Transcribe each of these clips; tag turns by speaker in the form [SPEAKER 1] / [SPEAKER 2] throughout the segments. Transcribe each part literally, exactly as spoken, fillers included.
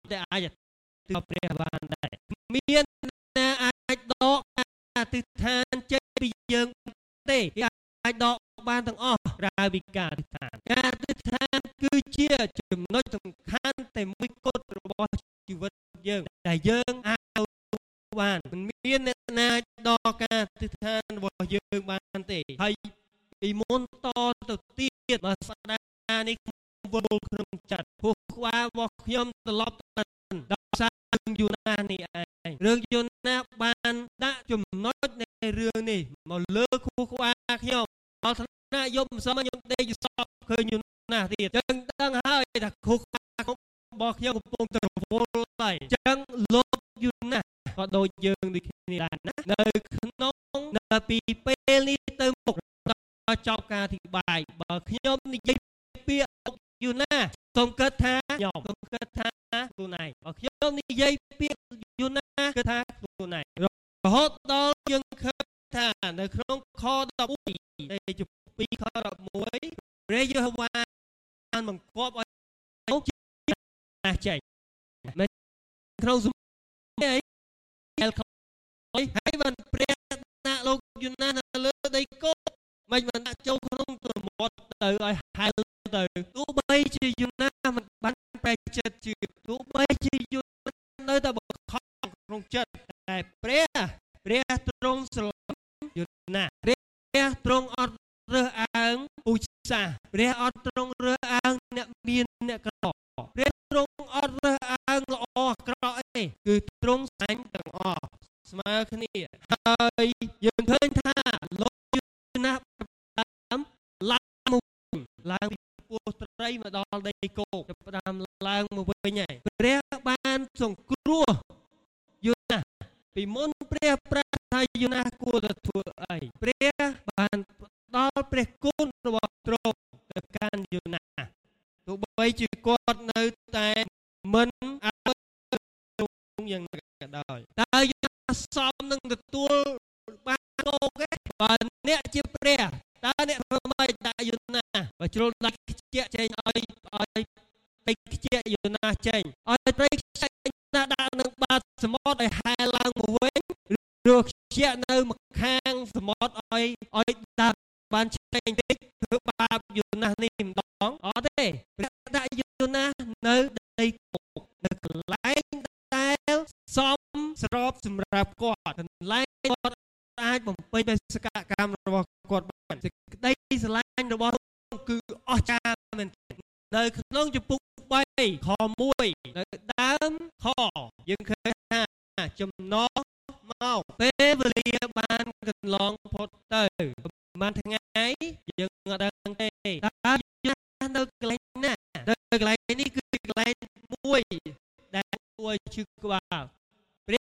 [SPEAKER 1] តែអាចទៅព្រះបានដែរមានណាអាចដកការទិដ្ឋានចេញពីយើងទេអាចដកបានទាំងអស់ក្រៅពីការទិដ្ឋានការទិដ្ឋានគឺជាចំណុចសំខាន់តែមួយគត់របស់ជីវិតយើងដែលយើងអាចបានមិនមានអ្នកណាដកការទិដ្ឋានរបស់យើងបានទេហើយពីមុនតទៅទៀតបើស្ដានេះវល់ក្នុងចិត្តពោះក្បាលរបស់ខ្ញុំត្រឡប់ទៅដល់សាររឿងយូណានេះឯងរឿងយូណាបានដាក់ចំណុចនៃរឿងនេះមកលើខួរក្បាលខ្ញុំដល់ថ្នាក់យប់ម្សិលខ្ញុំដេកយសពឃើញយូណាទៀតចឹងដឹងហើយថាខួរក្បាលរបស់ខ្ញុំកំពុងតែរវល់ហើយចឹងលោកយូណាក៏ដូចយើងដូចគ្នាដែរណានៅក្នុងនៅពីពេលនេះទៅមុខដល់ចប់ការអធិប្បាយបើខ្ញុំនិយាយពាក្យយូណាសូមគិតថាខ្ញុំសូមគិតថាខ្លួនឯងបើខ្ញុំនិយាយពាក្យយូណាគិតថាខ្លួនឯងរហូតដល់យើងឃើញថានៅក្នុងខដប់មួយនៃជំពូកខដប់មួយព្រះយេហូវ៉ាបានបង្គាប់ឲ្យជាណាចេញមិនក្នុងសម័យអីហើយបានព្រះដាក់លោកយូណានៅលើដីគោមិនបានដាក់ចូលក្នុងទន្មាត់ទៅឲ្យហៅទៅទោះបីជាយូណាមិនបានប្រែចិត្តជឿទោះបីជាយូណានៅតែបង្ខំក្នុងចិត្តតែព្រះព្រះទ្រង់ស្រឡាញ់យូណាព្រះទ្រង់អត់រើសអើងពូជសាសន៍ព្រះអត់ទ្រង់រើសអើងអ្នកមានអ្នកក្រព្រះទ្រង់អត់រើសអើងល្អអាក្រក់អីគឺទ្រង់ស្រឡាញ់ទាំងអស់ស្មើគ្នាហើយយើងឃើញថាលោកយូណាតាមឡើងមកឡើងពីពោះត្រីមកដល់ដីគោចាប់ផ្ដើមឡើងមកវិញហើយព្រះបានសង្គ្រោះយូណាពីមុនព្រះប្រាប់ថាយូណាគួរតែធ្វើអីព្រះបានដល់ព្រះគុណរបស់ទ្រង់ទៅកាន់យូណាទោះបីជាគាត់នៅតែមិនអើទ្រង់យ៉ាងណាក៏ដោយតើយូណាសមនឹងទទួលបានគោកទេបើអ្នកជាព្រះតើអ្នកធ្វើម៉េចដាក់យូណាបើជ្រុលដាច់ខ្ជាក់ចេញឲ្យឲ្យត្រីខ្ជាក់យូណាចេញឲ្យត្រីខ្ជាក់ណាដាក់នឹងបាតសមុទ្រឲ្យហែឡើងមកវិញឬខ្ជាក់នៅម្ខាងសមុទ្រឲ្យឲ្យដើរបានចេញតិចធ្វើបាបយូណានេះម្ដងអត់ទេព្រះដាក់យូណានៅដីគោកនៅកន្លែងដែលសមស្របសម្រាប់គាត់កន្លែងគាត់អាចបំពេញបេសកកម្មរបស់គាត់បានសេចក្តីស្រឡាញ់របស់គឺអស្ចារ្យមែននៅក្នុងជំពូកបីខមួយនៅដើមខយើងឃើញថាចំណងមកពេលវេលាបានកន្លងផុតទៅប្រហែលថ្ងៃយើងអត់ដឹងទេតើនៅកន្លែងណានៅកន្លែងនេះគឺកន្លែងមួយដែលគួរជឿក្បាលព្រះ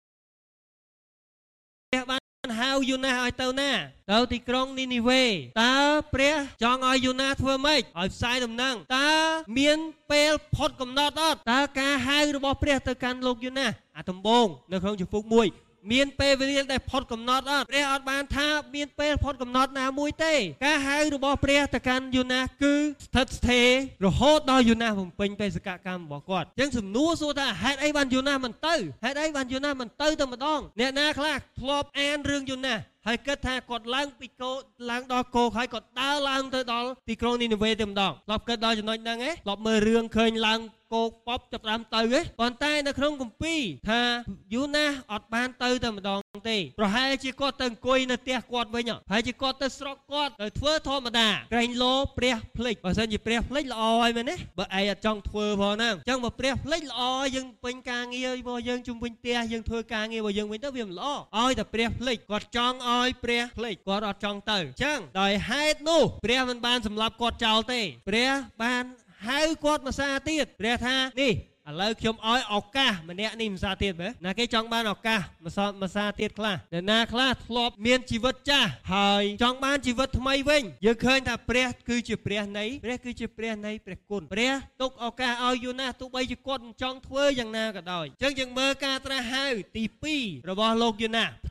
[SPEAKER 1] បានហៅយូណាឲ្យទៅណាទៅទីក្រុងនីនីវេតើព្រះចង់ឲ្យយូណាធ្វើម៉េចឲ្យផ្សាយដំណឹងតើមានពេលផុតកំណត់អត់តើការហៅរបស់ព្រះទៅកាន់លោកយូណាអាដំបូងនៅក្នុងជំពូកមួយមានពេលវេលាដែលផុតកំណត់អត់ព្រះអត់បានថាមានពេលផុតកំណត់ណាមួយទេការហៅរបស់ព្រះទៅកាន់យូណាគឺស្ថិតស្ថេររហូតដល់យូណាបំពេញបេសកកម្មរបស់គាត់អញ្ចឹងសំណួរសួរថាហេតុអីបានយូណាមិនទៅហេតុអីបានយូណាមិនទៅតែម្ដងអ្នកណាខ្លះធ្លាប់អានរឿងយូណាហើយគិតថាគាត់ឡើងពីគោឡើងដល់គោកហើយគាត់ដើរឡើងទៅដល់ទីក្រុងនីនីវេតែម្ដងធ្លាប់គិតដល់ចំណុចហ្នឹងឯងធ្លាប់មើលរឿងឃើញឡើងគោកប៉ុបចាប់តាមទៅឯងប៉ុន្តែនៅក្នុងគម្ពីរថាយូណាអត់បានទៅតែម្ដងទេប្រហែលជាគាត់ទៅអង្គុយនៅផ្ទះគាត់វិញហើយជាគាត់ទៅស្រុកគាត់ទៅធ្វើធម្មតាក្រែងលោព្រះភ្លេចបើសិនជាព្រះភ្លេចល្អហើយមែនទេបើឯងអត់ចង់ធ្វើផងហ្នឹងអញ្ចឹងបើព្រះភ្លេចល្អយើងពេញការងាររបស់យើងជុំវិញផ្ទះយើងធ្វើការងាររបស់យើងវិញទៅវាមិនល្អឲ្យតែព្រះភ្លេចគាត់ចង់ឲ្យព្រះភ្លេចគាត់អត់ចង់ទៅអញ្ចឹងដោយហេតុនោះព្រះមិនបានសម្លាប់គាត់ចោលទេព្រះបានហៅគាត់មកសារទៀតព្រះថានេះឥឡូវខ្ញុំឲ្យឱកាសម្នាក់នេះមកសារទៀតមើលណាគេចង់បានឱកាសមកសារទៀតខ្លះអ្នកណាខ្លះធ្លាប់មានជីវិតចាស់ហើយចង់បានជីវិតថ្មីវិញយើងឃើញថាព្រះគឺជាព្រះនៃព្រះគឺជាព្រះនៃព្រះគុណព្រះទុកឱកាសឲ្យយូណាទោះបីជាគាត់មិនចង់ធ្វើយ៉ាងណាក៏ដោយអញ្ចឹងយើងមើលការត្រាស់ហៅទីពីររបស់លោកយូណាផ្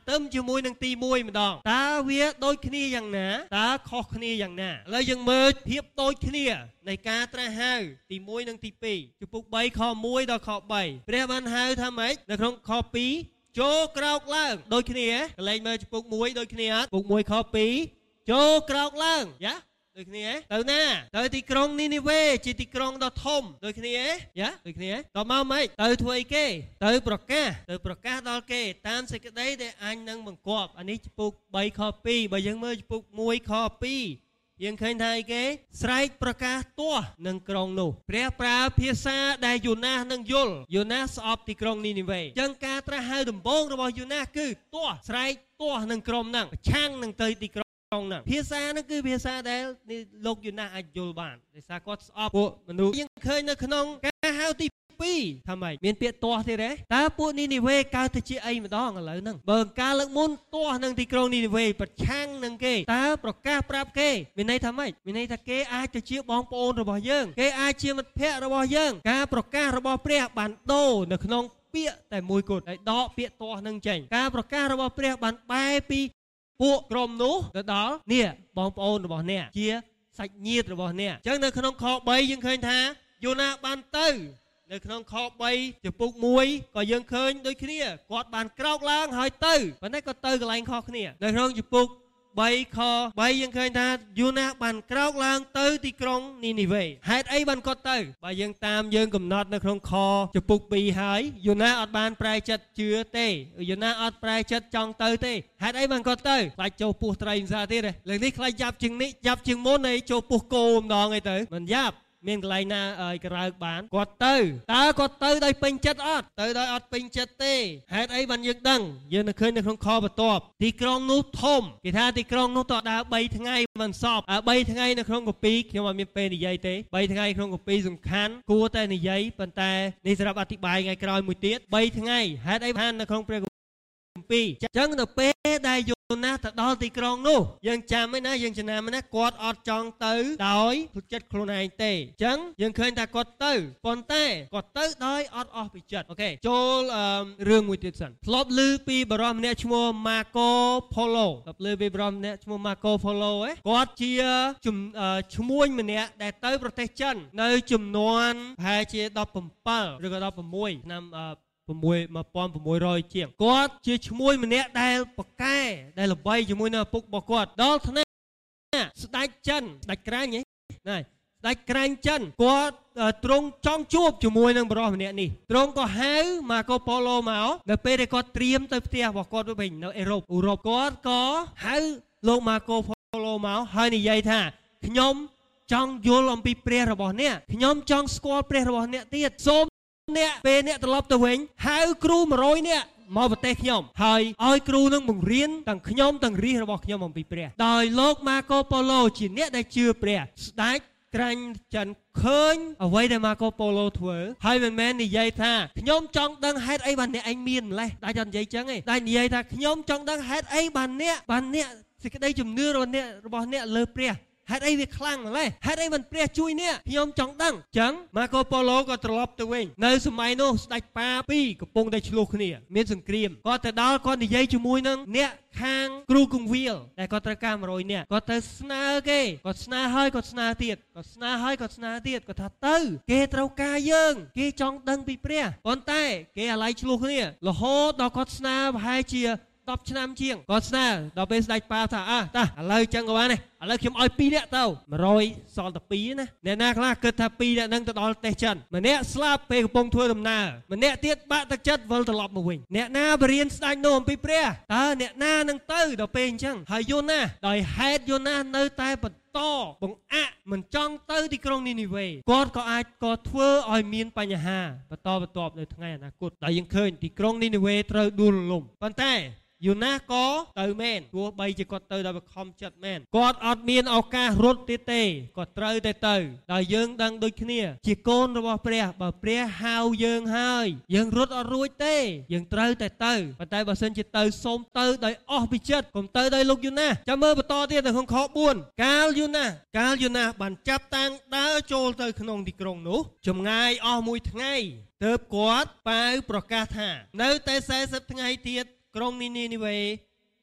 [SPEAKER 1] ទឹមជាមួយនឹងទីមួយម្ដងតើវាដូចគ្នាយ៉ាងណាតើខុសគ្នាយ៉ាងណាឥឡូវយើងមើលភាពដូចគ្នានៃការត្រាស់ហៅទីមួយនិងទីពីរជំពូកបីខមួយដល់ខបីព្រះបានហៅថាម៉េចនៅក្នុងខពីរចូលក្រោកឡើងដូចគ្នាកលែងមើលជំពូកមួយដូចគ្នាអត់ជំពូកមួយខពីរចូលក្រោកឡើងយ៉ាដូចគ្នាទៅណាទៅទីក្រុងនីនីវេជាទីក្រុងដ៏ធំដូចគ្នាយ៉ាដូចគ្នាតមកម៉េចទៅធ្វើអីគេទៅប្រកាសទៅប្រកាសដល់គេតាមសេចក្តីដែលអញនឹងបង្គាប់អានេះជំពូកបីខពីរបើយើងមើលជំពូកមួយខពីរយើងឃើញថាអីគេស្រែកប្រកាសទាស់នឹងក្រុងនោះព្រះប្រើភាសាដែលយូណាសនឹងយល់យូណាសស្អប់ទីក្រុងនីនីវេអញ្ចឹងការត្រាស់ហៅដំបូងរបស់យូណាសគឺទាស់ស្រែកទាស់នឹងក្រុមហ្នឹងប្រឆាំងនឹងទៅទីក្រុងហ្នឹងភាសាហ្នឹងគឺភាសាដែលលោកយូណាសអាចយល់បានដោយសារគាត់ស្អប់ពួកមនុស្សយើងឃើញនៅក្នុងការហៅទីពីរថាម៉េចមានពាក្យទាស់ទៀតទេតើពួកនីនីវេកើតទៅជាអីម្ដងឥឡូវហ្នឹងបើការលើកមុនទាស់នឹងទីក្រុងនីនីវេប្រឆាំងនឹងគេតើប្រកាសប្រាប់គេមានន័យថាម៉េចមានន័យថាគេអាចទៅជាបងប្អូនរបស់យើងគេអាចជាមិត្តភក្តិរបស់យើងការប្រកាសរបស់ព្រះបានដូរនៅក្នុងពាក្យតែមួយគត់ហើយដកពាក្យទាស់នឹងចេញការប្រកាសរបស់ព្រះបានបែរពីពួកក្រុមនោះទៅដល់នេះបងប្អូនរបស់អ្នកជាសាច់ញាតិរបស់អ្នកអញ្ចឹងនៅក្នុងខបីយើងឃើញថាយូណាសបានទៅនៅក្នុងខបីចំពុកមួយក៏យើងឃើញដូចគ្នាគាត់បានក្រោកឡើងហើយទៅប៉ុន្តែក៏ទៅកន្លែងខុសគ្នានៅក្នុងចំពុកបីខបីយើងឃើញថាយូណាសបានក្រោកឡើងទៅទីក្រុងនីនីវេហេតុអីបានគាត់ទៅបើយើងតាមយើងកំណត់នៅក្នុងខចំពុកពីរហើយយូណាសអត់បានប្រែចិត្តជឿទេយូណាសអត់ប្រែចិត្តចង់ទៅទេហេតុអីបានគាត់ទៅខ្លាចចូលពោះត្រីម្សាទៀតទេលើកនេះខ្លាចយ៉ាប់ជាងនេះយ៉ាប់ជាងមុនឯងចូលពោះគោម្ដងឯទៅមិនយ៉ាប់មានកន្លែងណាឲ្យក្រើកបានគាត់ទៅតើគាត់ទៅដោយពេញចិត្តអត់ទៅដោយអត់ពេញចិត្តទេហេតុអីបានយើងដឹងយើងនៅឃើញនៅក្នុងខបន្ទាប់ទីក្រុងនោះធំគេថាទីក្រុងនោះតើដើរបីថ្ងៃមិនសពបីថ្ងៃនៅក្នុងកាពីខ្ញុំអត់មានពេលនិយាយទេបីថ្ងៃក្នុងកាពីសំខាន់គួរតែនិយាយប៉ុន្តែនេះសម្រាប់អធិប្បាយថ្ងៃក្រោយមួយទៀតបីថ្ងៃហេតុអីបាននៅក្នុងព្រះពីរអញ្ចឹងនៅពេលដែលយូណាសទៅដល់ទីក្រុងនោះយើងចាំឯណាយើងចំណាំណាគាត់អត់ចង់ទៅដោយចិត្តខ្លួនឯងទេអញ្ចឹងយើងឃើញថាគាត់ទៅប៉ុន្តែគាត់ទៅដោយអត់អស់ពីចិត្តអូខេចូលរឿងមួយទៀតសិនធ្លាប់ឮពីបរិសម្នាក់ឈ្មោះ Marco Polo ធ្លាប់ឮពីបរិសម្នាក់ឈ្មោះ Marco Polo ហ៎គាត់ជាឈ្មួញម្នាក់ដែលទៅប្រទេសចិននៅចំនួនប្រហែលជាដប់ប្រាំឬក៏ដប់ប្រាំមួយឆ្នាំ1600ជាងគាត់ជាឈ្មួញម្នាក់ដែលប៉កែដែលល្បីជាមួយនឹងឪពុករបស់គាត់ដល់ថ្នាក់ស្ដេចចិនស្ដេចក្រាញ់ហ៎ណាស្ដេចក្រាញ់ចិនគាត់ទ្រង់ចង់ជួបជាមួយនឹងបរិសម្នាក់នេះទ្រង់ក៏ហៅម៉ាកូប៉ូឡូមកនៅពេលដែលគាត់ត្រៀមទៅផ្ទះរបស់គាត់វិញនៅអឺរ៉ុបអឺរ៉ុបគាត់ក៏ហៅលោកម៉ាកូប៉ូឡូមកហើយនិយាយថាខ្ញុំចង់យល់អំពីព្រះរបស់អ្នកខ្ញុំចង់ស្គាល់ព្រះរបស់អ្នកទៀតសូមអ្នកពេលអ្នកត្រឡប់ទៅវិញហៅគ្រូមួយរយនាក់មកប្រទេសខ្ញុំហើយឲ្យគ្រូនឹងបង្រៀនទាំងខ្ញុំទាំងរាជរបស់ខ្ញុំអំពីព្រះដោយលោកម៉ាកូប៉ូឡូជាអ្នកដែលជឿព្រះស្ដេចក្រាញ់ចិនឃើញអ្វីដែលម៉ាកូប៉ូឡូធ្វើហើយមិនមែននិយាយថាខ្ញុំចង់ដឹងហេតុអីបានអ្នកឯងមានម្លេះតែចង់និយាយចឹងឯងតែនិយាយថាខ្ញុំចង់ដឹងហេតុអីបានអ្នកបានអ្នកសេចក្តីជំនឿរបស់អ្នករបស់អ្នកលើព្រះហេតុអីវាខ្លាំងម្ល៉េះហេតុអីមិនព្រះជួយអ្នកខ្ញុំចង់ដឹងអញ្ចឹងម៉ាកូប៉ូឡូក៏ត្រឡប់ទៅវិញនៅសម័យនោះស្ដេចប៉ាពីរកំពុងតែឆ្លោះគ្នាមានសង្គ្រាមគាត់ទៅដល់គាត់និយាយជាមួយនឹងអ្នកខាងគ្រូគង្វាលដែលគាត់ត្រូវការមួយរយនាក់គាត់ទៅស្នើគេគាត់ស្នើហើយគាត់ស្នើទៀតគាត់ស្នើហើយគាត់ស្នើទៀតគាត់ថាទៅគេត្រូវការយើងគេចង់ដឹងពីព្រះប៉ុន្តែគេអាឡ័យឆ្លោះគ្នារហូតដល់គាត់ស្នើប្រហែលជាដប់ឆ្នាំជាងគាត់ស្នើដល់ពេលស្ដេចប៉ាថាអើតាឥឡូវចឹងក៏បានដែរឥឡូវខ្ញុំឲ្យពីរនាក់ទៅមួយរយសល់តែពីរណាអ្នកណាខ្លះគិតថាពីរនាក់នឹងទៅដល់ប្រទេសចិនម្នាក់ស្លាប់ពេលកំពុងធ្វើដំណើរម្នាក់ទៀតបាក់ទឹកចិត្តវិលត្រឡប់មកវិញអ្នកណាបរៀនស្ដេចនោះអំពីព្រះតើអ្នកណានឹងទៅដល់ពេលអញ្ចឹងហើយយូណាដោយហេតុយូណានៅតែបន្តបង្អាក់មិនចង់ទៅទីក្រុងនីនីវេគាត់ក៏អាចក៏ធ្វើឲ្យមានបញ្ហាបន្តបន្ទាប់នៅថ្ងៃអនាគតដែលយើងឃើញទីក្រុងនីនីវេត្រូវដួលរលំប៉ុន្តែយូណាក៏ទៅមែនទោះបីជាគាត់ទៅដោយបខំចិត្តមែនគាត់អត់មានឱកាសរត់ទៀតទេគាត់ត្រូវតែទៅដោយយើងដឹងដូចគ្នាជាកូនរបស់ព្រះបើព្រះហៅយើងហើយយើងរត់អត់រួចទេយើងត្រូវតែទៅប៉ុន្តែបើសិនជាទៅសូមទៅដោយអស់ពីចិត្តកុំទៅដោយលោកយូណាចាំមើលបន្តទៀតនៅក្នុងខបួនកាលយូណាកាលយូណាបានចាប់តាំងដើរចូលទៅក្នុងទីក្រុងនោះចម្ងាយអស់មួយថ្ងៃទើបគាត់ប៉ាវប្រកាសថានៅតែសែសិបថ្ងៃទៀតក្រុងនីនីវេ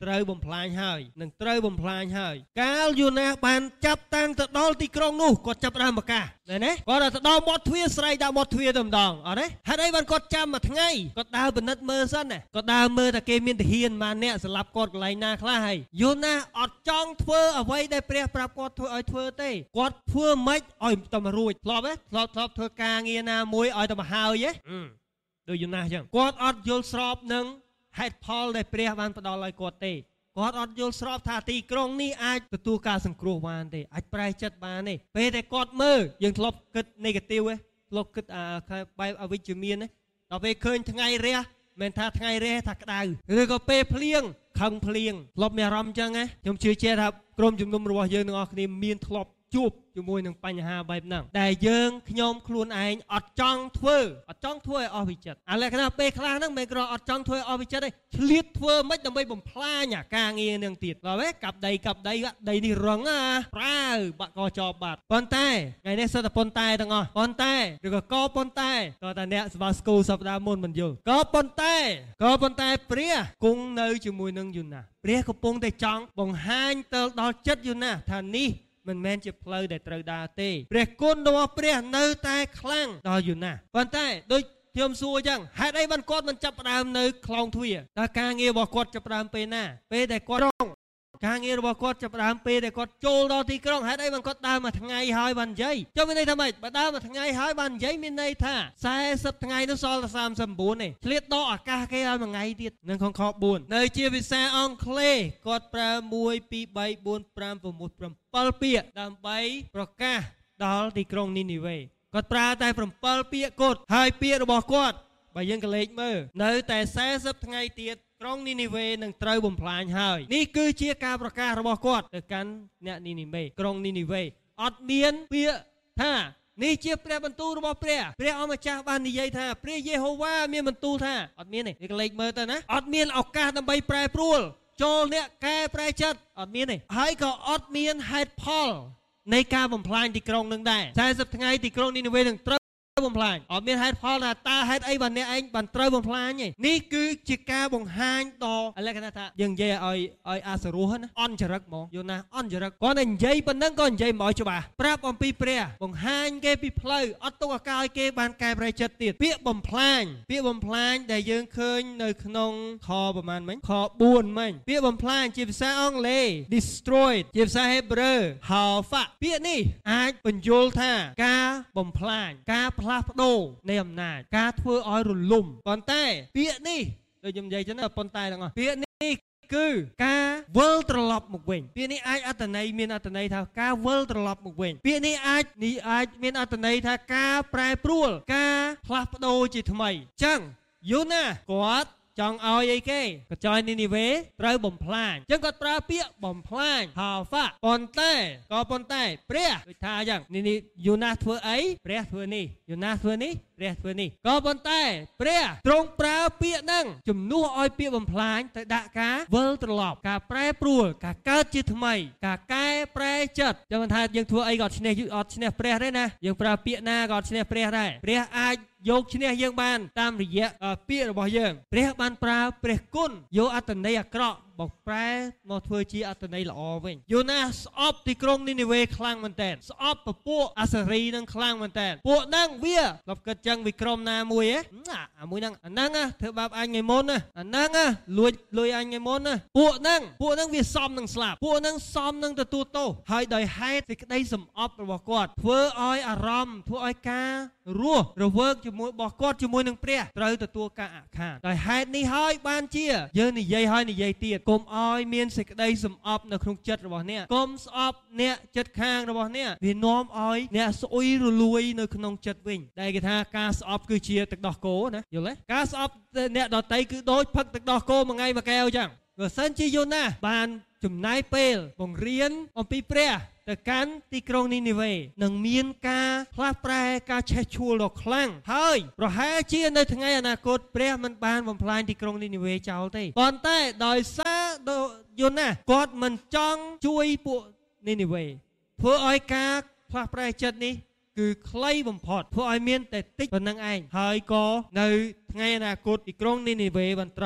[SPEAKER 1] ត្រូវបំផ្លាញហើយនឹងត្រូវបំផ្លាញហើយកាលយូណាបានចាប់តាំងទៅដល់ទីក្រុងនោះគាត់ចាប់ដើមប្រកាសណែណាគាត់ទៅដល់មាត់ទ្វារស្រែកដាក់មាត់ទ្វារទៅម្ដងអត់ទេហេតុអីបានគាត់ចាំមួយថ្ងៃគាត់ដើរពិនិត្យមើលសិនណាគាត់ដើរមើលតែគេមានទាហានប៉ុន្មានអ្នកសម្លាប់គាត់កន្លែងណាខ្លះហើយយូណាអត់ចង់ធ្វើអ្វីដែលព្រះប្រាប់គាត់ធ្វើឲ្យធ្វើទេគាត់ធ្វើម៉េចឲ្យតែមករួចធ្លាប់ទេធ្លាប់ធ្លាប់ធ្វើការងារណាមួយឲ្យតែមកហើយទេដូចយូណាអញ្ចឹងគាត់អត់យល់ស្របនឹងហេតុផលដែលព្រះបានផ្ដល់ឲ្យគាត់ទេគាត់អត់យល់ស្របថាទីក្រុងនេះអាចទទួលការសង្គ្រោះបានទេអាចប្រែចិត្តបានទេពេលតែគាត់មើលយើងធ្លាប់គិត negative ទេធ្លាប់គិតអាបែបអវិជ្ជមានទេដល់ពេលឃើញថ្ងៃរះមិនថាថ្ងៃរះថាក្តៅឬក៏ពេលភ្លៀងខឹងភ្លៀងធ្លាប់មានអារម្មណ៍អញ្ចឹងណាខ្ញុំជឿជាក់ថាក្រុមជំនុំរបស់យើងទាំងអស់គ្នាមានធ្លាប់ជួបជាមួយនឹងបញ្ហាបែបហ្នឹងដែលយើងខ្ញុំខ្លួនឯងអត់ចង់ធ្វើអត់ចង់ធ្វើឲ្យអស់វិចិត្រអាលក្ខណៈពេលខ្លះហ្នឹងមិនគ្រាន់អត់ចង់ធ្វើឲ្យអស់វិចិត្រទេឆ្លៀតធ្វើមិនដើម្បីបំផ្លាញអាការងារនឹងទៀតដល់ហ៎កាប់ដីកាប់ដីដីនេះរឹងណាប្រើបាក់កចោបាត់ប៉ុន្តែថ្ងៃនេះសិតតែប៉ុន្តែទាំងអស់ប៉ុន្តែឬក៏កប៉ុន្តែក៏តែអ្នកស្វាស្គូសប្តាហ៍មុនមិនយល់ក៏ប៉ុន្តែក៏ប៉ុន្តែព្រះគង់នៅជាមួយនឹងយូណាព្រះកំពុងតែចង់បង្ហាញទៅដល់ចិត្តយូណាថានេះមិនមែនជាផ្លូវដែលត្រូវដើរទេព្រះគុណរបស់ព្រះនៅតែខ្លាំងដល់យូណាប៉ុន្តែដូចខ្ញុំសួរអញ្ចឹងហេតុអីបានគាត់មិនចាប់ផ្ដើមនៅខ្លោងទ្វារតើការងាររបស់គាត់ចាប់ផ្ដើមពេលណាពេលដែលគាត់ការងាររបស់គាត់ចាប់ផ្ដើមពេលដែលគាត់ចូលដល់ទីក្រុងហេតុអីបានគាត់ដើរមួយថ្ងៃហើយបាននិយាយចុះមានន័យថាម៉េចបើដើរមួយថ្ងៃហើយបាននិយាយមានន័យថាសែសិបថ្ងៃនោះសល់តែសាមសិប៩ទេឆ្លៀតដកអាកាសគេឲ្យមួយថ្ងៃទៀតនឹងខខបួននៅជាភាសាអង់គ្លេសគាត់ប្រើមួយពីរបីបួនប្រាំប្រាំប្រាំពាក់ពាក្យដើម្បីប្រកាសដល់ទីក្រុងនីនីវេគាត់ប្រើតែប្រាំពាក់ពាក្យគត់ហើយពាក្យរបស់គាត់បើយើងក៏លេខមើលនៅតែសែសិបថ្ងៃទៀតក្រុងនីនីវេនឹងត្រូវបំផ្លាញហើយនេះគឺជាការប្រកាសរបស់គាត់ទៅកាន់អ្នកនីនីវេក្រុងនីនីវេអត់មានពាក្យថានេះជាព្រះបន្ទូលរបស់ព្រះព្រះអម្ចាស់បាននិយាយថាព្រះយេហូវ៉ាមានបន្ទូលថាអត់មានទេនេះក៏លេខមើលទៅណាអត់មានឱកាសដើម្បីប្រែប្រួលចូលអ្នកកែប្រែចិត្តអត់មានទេហើយក៏អត់មានហេតុផលនៃការបំផ្លាញទីក្រុងនឹងដែរសែសិបថ្ងៃទីក្រុងនីនីវេនឹងត្រូវបំផ្លាញអត់មានហេតុផលថាតើហេតុអីបានអ្នកឯងបានត្រូវបំផ្លាញទេនេះគឺជាការបង្ហាញដល់លក្ខណៈថាយើងនិយាយឲ្យឲ្យអាសរោះណាអន់ចរិតហ្មងយល់ណាអន់ចរិតគាត់តែនិយាយប៉ុណ្ណឹងក៏និយាយមកច្បាស់ប្រាប់អំពីព្រះបង្ហាញគេពីផ្លូវអត់ទុកឱកាសឲ្យគេបានកែប្រែចិត្តទៀតពាក្យបំផ្លាញពាក្យបំផ្លាញដែលយើងឃើញនៅក្នុងខប្រហែលមិញខបួនមិញពាក្យបំផ្លាញជាភាសាអង់គ្លេស destroyed ជាភាសាហេប្រឺ hafa ពាក្យនេះអាចបញ្យល់ថាការបំផ្លាញការផ្លាស់ប្ដូរនៃអំណាចការធ្វើឲ្យរលំប៉ុន្តែពាក្យនេះដូចខ្ញុំនិយាយចឹងណាប៉ុន្តែទាំងអស់ពាក្យនេះគឺការវិលត្រឡប់មកវិញពាក្យនេះអាចអត្ថន័យមានអត្ថន័យថាការវិលត្រឡប់មកវិញពាក្យនេះអាចនេះអាចមានអត្ថន័យថាការប្រែប្រួលការផ្លាស់ប្ដូរជាថ្មីចឹងយូណាគាត់ចង់ឲ្យអីគេកញ្ចោយនីនីវេត្រូវបំផ្លាញអញ្ចឹងគាត់ប្រើពាក្យបំផ្លាញហាហ្វាប៉ុន្តែក៏ប៉ុន្តែព្រះដូចថាអញ្ចឹងនីនីយូណាធ្វើអីព្រះធ្វើនេះយូណាធ្វើនេះព្រះធ្វើនេះក៏ប៉ុន្តែព្រះទ្រង់ប្រើពាក្យហ្នឹងជំនួសឲ្យពាក្យបំផ្លាញទៅដាក់ការវិលត្រឡប់ការប្រែប្រួលការកើតជាថ្មីការកែប្រែចិត្តចឹងមិនថាយើងធ្វើអីក៏ឈ្នះអត់ឈ្នះព្រះទេណាយើងប្រើពាក្យណាក៏ឈ្នះព្រះដែរព្រះអាចយកឈ្នះយើងបានតាមរយៈពាក្យរបស់យើងព្រះបានប្រើព្រះគុណយកអត្តន័យអាក្រក់មកប្រែមកធ្វើជាអត្តន័យល្អវិញយូណាស្អប់ទីក្រុងនីនីវេខ្លាំងមែនតើស្អប់ពពួកអាសេរីនឹងខ្លាំងមែនតើពួកហ្នឹងវាលបគិតចឹងវិក្រមណាមួយហ៎អាមួយហ្នឹងអាហ្នឹងធ្វើបាបអញថ្ងៃមុនណាអាហ្នឹងលួចលួយអញថ្ងៃមុនណាពួកហ្នឹងពួកហ្នឹងវាសមនឹងស្លាប់ពួកហ្នឹងសមនឹងទទួលទោសហើយដោយហេតុសេចក្តីសំអប់របស់គាត់ធ្វើឲ្យអារម្មណ៍ធ្វើឲ្យការរស់រវើកជាមួយរបស់គាត់ជាមួយនឹងព្រះត្រូវទទួលការអាឃាតដោយហេតុនេះហើយបានជាយើងនិយាយហើយនិយាយទៀតកុំឲ្យមានសេចក្តីសំអប់នៅក្នុងចិត្តរបស់អ្នកកុំស្អប់អ្នកចិត្តខាងរបស់អ្នកវានាំឲ្យអ្នកស្អុយរលួយនៅក្នុងចិត្តវិញដែលគេថាការស្អប់គឺជាទឹកដោះគោណាយល់ទេការស្អប់អ្នកដទៃគឺដូចផឹកទឹកដោះគោមួយថ្ងៃមួយកែវចឹងបើសិនជាយូណាបានចំណាយពេលបង្រៀនអំពីព្រះទៅកាន់ទីក្រុងនីនីវេនឹងមានការផ្លាស់ប្រែការឆេះឆួលដ៏ខ្លាំងហើយប្រហែលជានៅថ្ងៃអនាគតព្រះមិនបានបំផ្លាញទីក្រុងនីនីវេចោលទេប៉ុន្តែដោយសារយូណាគាត់មិនចង់ជួយពួកនីនីវេធ្វើឲ្យការផ្លាស់ប្រែចិត្តនេះគឺខ្លីបំផុតធ្វើឲ្យមានតែតិចប៉ុណ្្នឹងឯងហើយក៏នៅថ្ងៃអនាគតទីក្រុងនីនីវេបានត្រូវ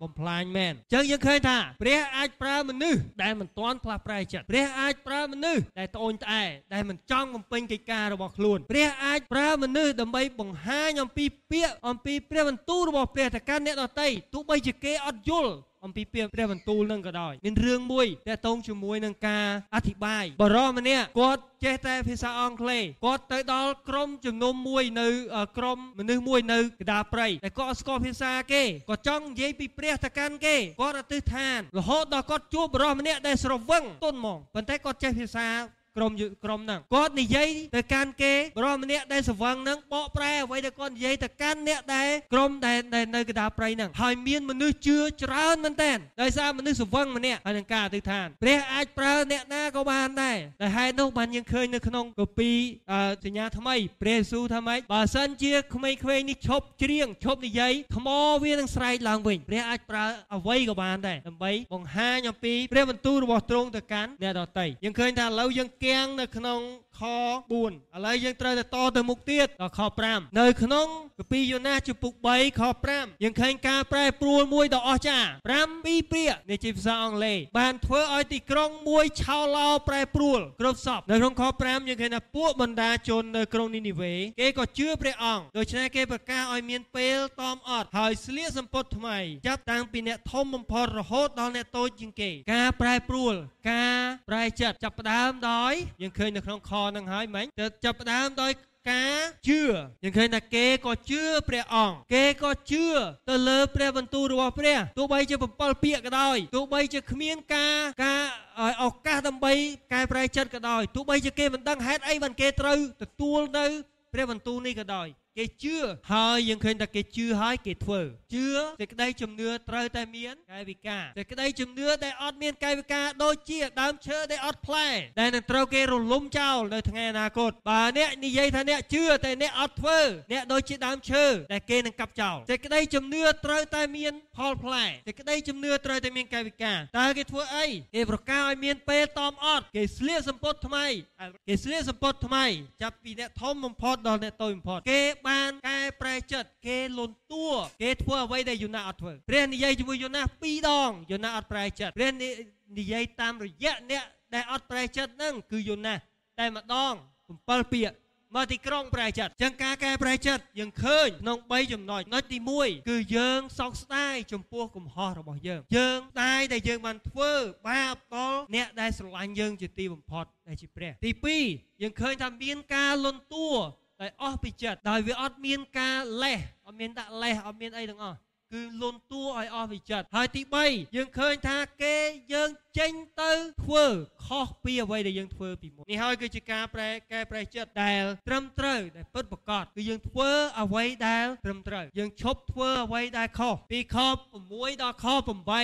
[SPEAKER 1] បំផ្លាញមែនអញ្ចឹងយើងឃើញថាព្រះអាចប្រើមនុស្សដែលមិនទាន់ផ្លាស់ប្រែចិត្តព្រះអាចប្រើមនុស្សដែលត្អូញត្អែដែលមិនចង់បំពេញកិច្ចការរបស់ខ្លួនព្រះអាចប្រើមនុស្សដើម្បីបង្ហាញអំពីពាក្យអំពីព្រះបន្ទូលរបស់ព្រះទៅកាន់អ្នកដទៃទោះបីជាគេអត់យល់អំពីព្រះបន្ទូលនឹងក៏ដោយមានរឿងមួយដែលតងជាមួយនឹងការអធិប្បាយបរិសម្នាក់គាត់ចេះតែភាសាអង់គ្លេសគាត់ទៅដល់ក្រុមជំនុំមួយនៅក្រុមមនុស្សមួយនៅកណ្ដាលព្រៃតែគាត់អត់ស្គាល់ភាសាគេគាត់ចង់និយាយពីព្រះទៅកាន់គេគាត់អធិដ្ឋានរហូតដល់គាត់ជួបបរិសម្នាក់ដែលស្រវឹងទន់ហ្មងប៉ុន្តែគាត់ចេះភាសាក្រុមក្រុមហ្នឹងគាត់និយាយទៅកាន់គេបរិសម្នាក់ដែលស្រវឹងហ្នឹងបកប្រែអ្វីដែលគាត់និយាយទៅកាន់អ្នកដែលក្រុមដែលនៅកណ្ដាលព្រៃហ្នឹងហើយមានមនុស្សជឿច្រើនមែនតើដោយសារមនុស្សស្រវឹងម្នាក់ហើយនឹងការអធិដ្ឋានព្រះអាចប្រើអ្នកណាក៏បានដែរតែហេតុនោះបានយើងឃើញនៅក្នុងកូពីសញ្ញាថ្មីព្រះយេស៊ូវថាម៉េចបើសិនជាក្មេងៗនេះឈប់ច្រៀងឈប់និយាយថ្មវានឹងស្រែកឡើងវិញព្រះអាចប្រើអ្វីក៏បានដែរដើម្បីបង្ហាញអំពីព្រះបន្ទូលរបស់ទ្រង់ទៅកាន់អ្នកដទៃយើងឃើញថាឥឡូវយើងគៀងនៅក្នុងខបួនឥឡូវយើងត្រូវទៅតទៅមុខទៀតដល់ខប្រាំនៅក្នុងកាពីយ៉ូណាជំពូកបីខប្រាំយើងឃើញការប្រែប្រួលមួយដ៏អស្ចារ្យប្រាំពីរពាក្យនៃជាភាសាអង់គ្លេសបានធ្វើឲ្យទីក្រុងមួយឆោឡោប្រែប្រួលគ្រប់សពនៅក្នុងខប្រាំយើងឃើញថាពួកបណ្ដាជននៅក្រុងនីនីវេគេក៏ជឿព្រះអង្គដូច្នេះគេប្រកាសឲ្យមានពេលតមអត់ហើយស្លៀកសម្ពត់ថ្មីចាប់តាំងពីអ្នកធំបំផុតរហូតដល់អ្នកតូចជាងគេការប្រែប្រួលការប្រែចិត្តចាប់ផ្ដើមដោយយើងឃើញនៅក្នុងខនឹងហើយមែនទៅចាប់ផ្ដើមដោយការជឿយើងឃើញថាគេក៏ជឿព្រះអង្គគេក៏ជឿទៅលើព្រះបន្ទូលរបស់ព្រះទោះបីជាbảyពាក្យក៏ដោយទោះបីជាគ្មានការការឱកាសដើម្បីកែប្រែចិត្តក៏ដោយទោះបីជាគេមិនដឹងហេតុអីបានគេត្រូវទទួលនៅព្រះបន្ទូលនេះក៏ដោយគេជឿហើយយើងឃើញថាគេជឿហើយគេធ្វើជឿសេចក្តីជំនឿត្រូវតែមានកាយវិការសេចក្តីជំនឿដែលអត់មានកាយវិការដូចជាដើមឈើដែលអត់ផ្លែដែលនឹងត្រូវគេរលំចោលនៅថ្ងៃអនាគតបើអ្នកនិយាយថាអ្នកជឿតែអ្នកអត់ធ្វើអ្នកដូចជាដើមឈើដែលគេនឹងកាប់ចោលសេចក្តីជំនឿត្រូវតែមានផលផ្លែសេចក្តីជំនឿត្រូវតែមានកាយវិការតើគេធ្វើអីគេប្រកាសឲ្យមានពេលតមអត់គេស្លៀកសម្ពត់ថ្មីគេស្លៀកសម្ពត់ថ្មីចាប់ពីអ្នកធំបំផុតដល់អ្នកតូចបំផុតគេបានកែប្រែចិត្តគេលន់តួគេធ្វើអ្វីដែលយូណាអត់ធ្វើព្រះនិយាយជាមួយយូណាពីរដងយូណាអត់ប្រែចិត្តព្រះនិយាយតាមរយៈអ្នកដែលអត់ប្រែចិត្តហ្នឹងគឺយូណាតែម្ដងbảyពាក្យមកទីក្រុងប្រែចិត្តចឹងការកែប្រែចិត្តយើងឃើញក្នុងបីចំណុចចំណុចទីមួយគឺយើងសោកស្ដាយចំពោះកំហុសរបស់យើងយើងស្ដាយដែលយើងបានធ្វើបាបដល់អ្នកដែលស្រឡាញ់យើងជាទីបំផុតដែលជាព្រះទីពីរយើងឃើញថាមានការលន់តួដោយអស់ពីចិត្តដោយវាអត់មានការលេះអត់មានដាក់លេះអត់មានអីទាំងអស់គឺលន់តួឲ្យអស់ពីចិត្តហើយទីបីយើងឃើញថាគេយើងចេញទៅធ្វើខុសពីអ្វីដែលយើងធ្វើពីមុននេះហើយគឺជាការប្រែកែប្រែចិត្តដែលត្រឹមត្រូវដែលពិតប្រាកដគឺយើងធ្វើអ្វីដែលត្រឹមត្រូវយើងឈប់ធ្វើអ្វីដែលខុសពីខ6ដល់ខ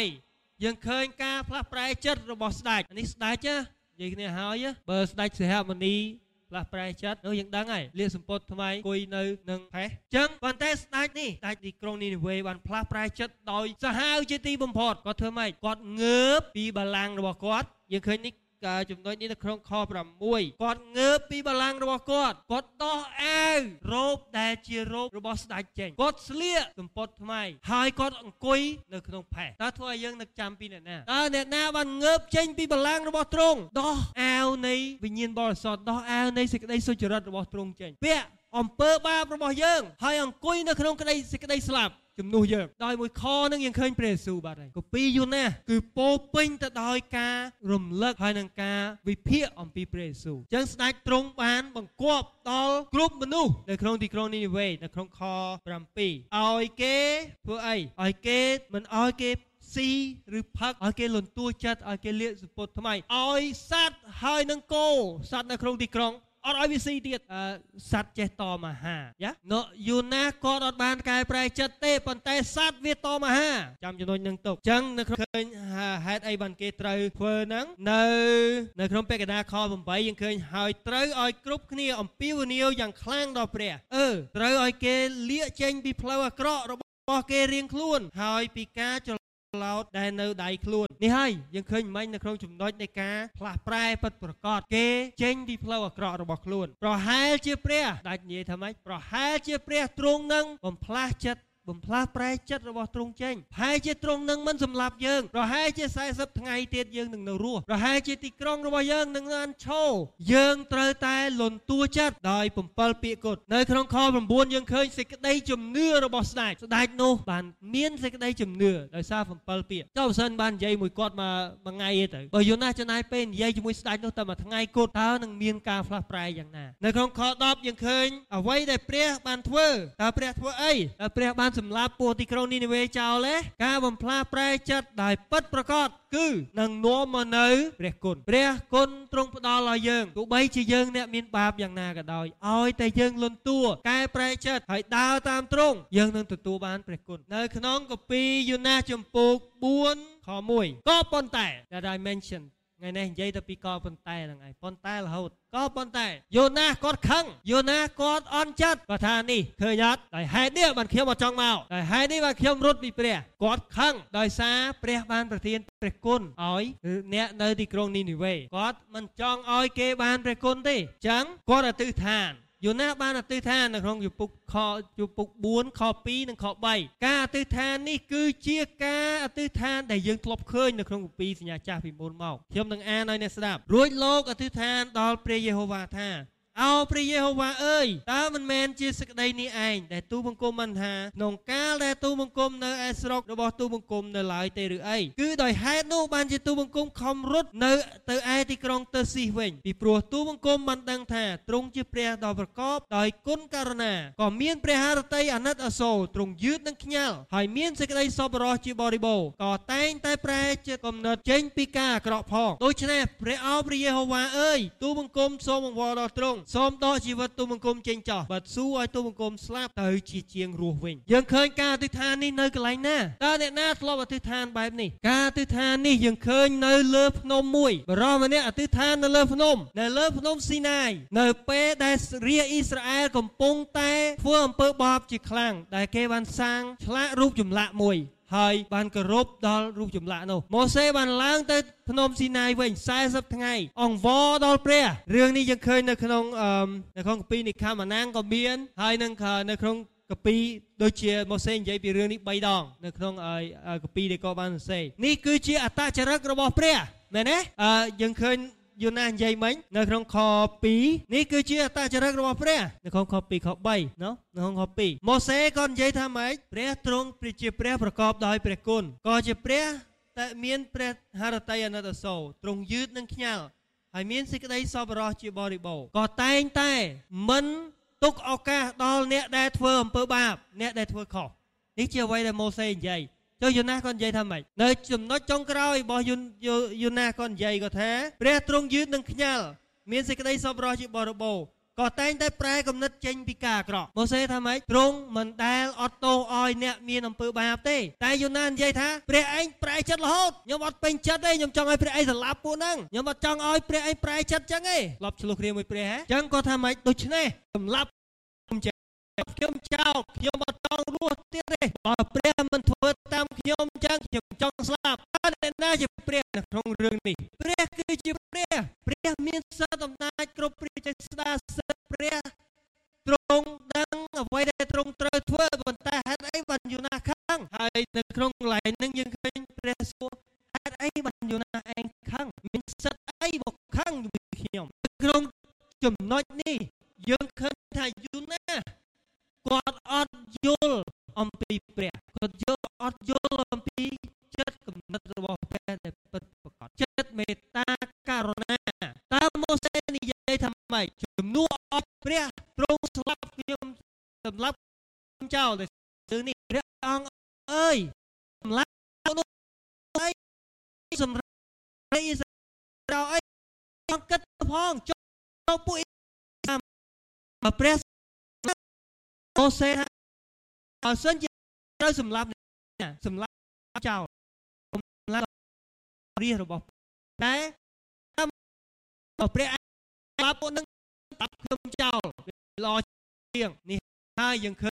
[SPEAKER 1] 8យើងឃើញការផ្លាស់ប្រែចិត្តរបស់ស្ដេចនេះស្ដេចណានិយាយគ្នាហើយបើស្ដេចសិហមុនីផ្លាស់ប្រែចិត្តនោះយើងដឹងហើយលាសម្ពុតថ្មីអង្គុយនៅនឹងផេះអញ្ចឹងប៉ុន្តែស្ដេចនេះស្ដេចទីក្រុងនីនីវេបានផ្លាស់ប្រែចិត្តដោយសាហាវជាទីបំផុតគាត់ធ្វើម៉េចគាត់ងើបពីបល្ល័ង្ករបស់គាត់យើងឃើញនេះចំណុចនេះនៅក្នុងខ6គាត់ងើបពីបល្ល័ង្ករបស់គាត់គាត់ដោះអាវរ៉ូបដែលជារ៉ូបរបស់ស្ដេចចេញគាត់ស្លៀកសំពត់ថ្មីហើយគាត់អង្គុយនៅក្នុងផេះតើធ្វើឲ្យយើងនឹកចាំពីអ្នកណាតើអ្នកណាបានងើបចេញពីបល្ល័ង្ករបស់ទ្រង់ដោះអាវនៃវិញ្ញាណបរិសុទ្ធដោះអាវនៃសេចក្តីសុចរិតរបស់ទ្រង់ចេញពាក់អំពើបាបរបស់យើងហើយអង្គុយនៅក្នុងក្តីសេចក្តីស្លាប់ជំនួសយើងដោយមួយខនឹងយើងឃើញព្រះយេស៊ូវបាទហើយកូពីយូណាគឺពោពេញទៅដោយការរំលឹកហើយនឹងការវិភាគអំពីព្រះយេស៊ូវអញ្ចឹងស្ដេចទ្រង់បានបង្គាប់ដល់គ្រប់មនុស្សនៅក្នុងទីក្រុងនីនីវេនៅក្នុងខ7ឲ្យគេធ្វើអីឲ្យគេមិនឲ្យគេស៊ីឬផឹកឲ្យគេលន់តួចិត្តឲ្យគេលាកសម្ពុតថ្មីឲ្យសត្វហើយនឹងគោសត្វនៅក្នុងទីក្រុងអត់ឲ្យវាស៊ីទៀតសត្វចេះតមអាហារយ៉ានៅយូណាគាត់អត់បានកែប្រែចិត្តទេប៉ុន្តែសត្វវាតមអាហារចាំចំណុចនឹងទុកអញ្ចឹងនៅក្នុងឃើញហេតុអីបានគេត្រូវធ្វើហ្នឹងនៅនៅក្នុងបេកដាខ8យើងឃើញហើយត្រូវឲ្យគ្រប់គ្នាអំពាវនាវយ៉ាងខ្លាំងដល់ព្រះអឺត្រូវឲ្យគេលាកចេញពីផ្លូវអាក្រក់របស់គេរៀងខ្លួនហើយពីការឡោតដែលនៅដៃខ្លួននេះហើយយើងឃើញមិញនៅក្នុងចំណុចនៃការផ្លាស់ប្រែពិតប្រាកដគេចេញពីផ្លូវអាក្រក់របស់ខ្លួនប្រហែលជាព្រះដាច់និយាយថាម៉េចប្រហែលជាព្រះទ្រង់នឹងបំផ្លាស់ចិត្តបំផ្លាស់ប្រែចិត្តរបស់ទ្រង់ចេញហើយជាទ្រង់នឹងមិនសម្លាប់យើងប្រហែលជា40ថ្ងៃទៀតយើងនឹងនៅរស់ប្រហែលជាទីក្រុងរបស់យើងនឹងបានឈរយើងត្រូវតែលន់តួចិត្តដោយ7ពាក្យគត់នៅក្នុងខ9យើងឃើញសេចក្តីជំនឿរបស់ស្ដេចស្ដេចនោះបានមានសេចក្តីជំនឿដោយសារ7ពាក្យចុះបើសិនបាននិយាយមួយគាត់មកមួយថ្ងៃទេទៅបើយូណាចំណាយពេលនិយាយជាមួយស្ដេចនោះតែមួយថ្ងៃគត់តើនឹងមានការផ្លាស់ប្រែយ៉ាងណានៅក្នុងខ10យើងឃើញអ្វីដែលព្រះបានធ្វើតើព្រះធ្វើអីតើព្រះបានសម្លាប់ពួកទីក្រុងនីនេវេចោលទេការបំផ្លាស់ប្រែចិត្តដោយពិតប្រាកដគឺនឹងនាំមកនៅព្រះគុណព្រះគុណទ្រង់ផ្ដល់ឲ្យយើងទោះបីជាយើងអ្នកមានបាបយ៉ាងណាក៏ដោយឲ្យតែយើងលន់តួកែប្រែចិត្តហើយដើរតាមទ្រង់យើងនឹងទទួលបានព្រះគុណនៅក្នុងកាពីយូណាចំពោក4ខ1ក៏ប៉ុន្តែ that I mention ថ្ងៃនេះនិយាយទៅពីក៏ប៉ុន្តែហ្នឹងឯងប៉ុន្តែរហូតក៏ប៉ុន្តែយូណាគាត់ខឹងយូណាគាត់អន់ចិត្តគាត់ថានេះឃើញអត់ដោយហេតុនេះបានខ្ញុំអត់ចង់មកដោយហេតុនេះបានខ្ញុំរត់ពីព្រះគាត់ខឹងដោយសារព្រះបានប្រទានព្រះគុណឲ្យអ្នកនៅទីក្រុងនីនេវេគាត់មិនចង់ឲ្យគេបានព្រះគុណទេអញ្ចឹងគាត់អធិដ្ឋានយូណាបានអធិដ្ឋាននៅក្នុងយុពុកខយុពុក4ខ2និងខ3ការអធិដ្ឋាននេះគឺជាការអធិដ្ឋានដែលយើងធ្លាប់ឃើញនៅក្នុងគម្ពីរសញ្ញាចាស់ពីមុនមកខ្ញុំនឹងអានឲ្យអ្នកស្ដាប់រួចលោកអធិដ្ឋានដល់ព្រះយេហូវ៉ាថាអោព្រះយេហូវ៉ាអើយតើមិនមែនជាសេចក្តីនេះឯងដែលទូលបង្គំបានថាក្នុងកាលដែលទូលបង្គំនៅឯស្រុករបស់ទូលបង្គំនៅឡើយទេឬអីគឺដោយហេតុនោះបានជាទូលបង្គំខំរត់នៅទៅឯទីក្រុងទើស៊ីសវិញពីព្រោះទូលបង្គំបានដឹងថាទ្រង់ជាព្រះដ៏ប្រកបដោយគុណករុណាក៏មានព្រះハរតីអាណិតអាសូរទ្រង់យឺតនិងខ្ញាល់ហើយមានសេចក្តីសប្បុរសជាបរិបូរណ៍ក៏តែងតែប្រែចិត្តគំនិតចេញពីការអាក្រក់ផងដូច្នេះព្រះអោព្រះយេហូវ៉ាអើយទូលបង្គំសូមអង្វរដល់ទ្រង់សូមដកជីវិតទូលបង្គំចេញចោះបើស៊ូឲ្យទូលបង្គំស្លាប់ទៅជាជាងរស់វិញយើងឃើញការអធិដ្ឋាននេះនៅកន្លែងណាតើអ្នកណាធ្លាប់អធិដ្ឋានបែបនេះការអធិដ្ឋាននេះយើងឃើញនៅលើភ្នំមួយបរិសម្នាក់អធិដ្ឋាននៅលើភ្នំនៅលើភ្នំស៊ីណាយនៅពេលដែលរាជអ៊ីស្រាអែលកំពុងតែធ្វើអំពើបាបជាខ្លាំងដែលគេបានសាងឆ្លាក់រូបចម្លាក់មួយហើយបានគោរពដល់រូបចម្លាក់នោះម៉ូសេបានឡើងទៅភ្នំស៊ីណាយវិញ40ថ្ងៃអង្វរដល់ព្រះរឿងនេះយើងឃើញនៅក្នុងអឺនៅក្នុងកាពីនិកាម៉ាណាងក៏មានហើយនឹងនៅក្នុងកាពីដូចជាម៉ូសេនិយាយពីរឿងនេះ3ដងនៅក្នុងកាពីដែលក៏បានសរសេរនេះគឺជាអត្តចរិតរបស់ព្រះមែនទេអឺយើងឃើញយូណានិយាយមិញនៅក្នុងខ2នេះគឺជាអត្តចរិតរបស់ព្រះនៅក្នុងខ2ខ3ណូនៅក្នុងខ2ម៉ូសេក៏និយាយថាម៉េចព្រះទ្រង់ជាព្រះប្រកបដោយព្រះគុណក៏ជាព្រះតែមានព្រះハរតីអាណិតអាសូរទ្រង់យឺតនិងខ្ញាល់ហើយមានសេចក្តីសប្បុរសជាបរិបូរណ៍ក៏តែងតែមិនទុកឱកាសដល់អ្នកដែលធ្វើអំពើបាបអ្នកដែលធ្វើខុសនេះជាអ្វីដែលម៉ូសេនិយាយចុះយូណាក៏និយាយថាម៉េចនៅចំណុចចុងក្រោយរបស់យូណាក៏និយាយក៏ថាព្រះទ្រង់យឺតនិងខ្ញាល់មានសេចក្តីសប្បុរសជាបរិបូរណ៍ក៏តែងតែប្រែគំនិតចេញពីការអាក្រក់ម៉ូសេថាម៉េចទ្រង់មិនដែលអត់ទោសឲ្យអ្នកមានអំពើបាបទេតែយូណានិយាយថាព្រះឯងប្រែចិត្តរហូតខ្ញុំអត់ពេញចិត្តទេខ្ញុំចង់ឲ្យព្រះឯងសម្លាប់ពួកហ្នឹងខ្ញុំអត់ចង់ឲ្យព្រះឯងប្រែចិត្តចឹងទេឡប់ឆ្លោះគ្នាមួយព្រះហ៎ចឹងក៏ថាម៉េចដូច្នេះសម្លាប់ខ្ញុំចោលខ្ញុំអត់ចង់រស់ទៀតទេបើព្រះមិនធ្វើតាមខ្ញុំចឹងខ្ញុំចង់ស្លាប់តើអ្នកណាជាព្រះនៅក្នុងរឿងនេះព្រះគឺជាព្រះព្រះមានសិទ្ធិអំណាចគ្រប់ព្រះចេស្តាសិទ្ធិព្រះទ្រង់ដឹងអ្វីដែលទ្រង់ត្រូវធ្វើប៉ុន្តែហេតុអីបានយូណាខឹងហើយនៅក្នុងកន្លែងហ្នឹងយើងឃើញព្រះសួរហេតុអីបានយូណាឯងខឹងមានសិទ្ធិអីមកខឹងពីខ្ញុំក្នុងចំណុចនេះយើងឃើញថាយូណាគាត់អត់យល់អំពីព្រះគាត់យល់អត់យល់អំពីចិត្តគំនិតរបស់ព្រះដែលពិតប្រាកដចិត្តមេត្តាករុណាតើម៉ូសេនិយាយថាម៉េចជំនួសអត់ព្រះទ្រង់ស្លាប់ខ្ញុំសម្លាប់ចោលទៅនេះព្រះអង្គអើយសម្លាប់នោះអីសម្រាប់អីសម្រាប់អីអង្គគិតផងចូលពួកព្រះម៉ូសេថាបើសិនជាត្រូវសម្លាប់សម្លាប់ចោលសម្លាប់រាជរបស់តែបើព្រះសម្លាប់ពួកនឹងតាប់ខ្ញុំចោលល្អជាងនេះហើយយើងឃើ